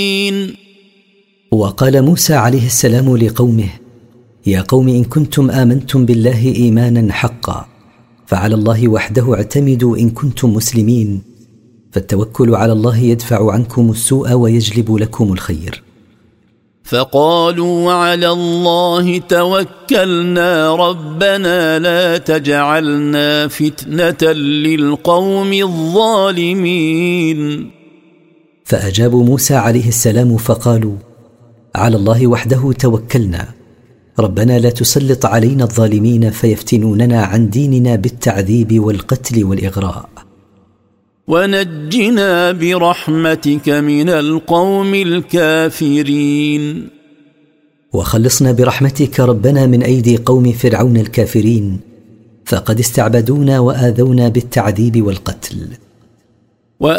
وقال موسى عليه السلام لقومه: يا قوم إن كنتم آمنتم بالله إيمانا حقا فعلى الله وحده اعتمدوا إن كنتم مسلمين، فالتوكل على الله يدفع عنكم السوء ويجلب لكم الخير. فقالوا على الله توكلنا ربنا لا تجعلنا فتنة للقوم الظالمين. فأجابوا موسى عليه السلام فقالوا: على الله وحده توكلنا، ربنا لا تسلط علينا الظالمين فيفتنوننا عن ديننا بالتعذيب والقتل والإغراء. ونجنا برحمتك من القوم الكافرين. وخلصنا برحمتك ربنا من أيدي قوم فرعون الكافرين، فقد استعبدونا وآذونا بالتعذيب والقتل.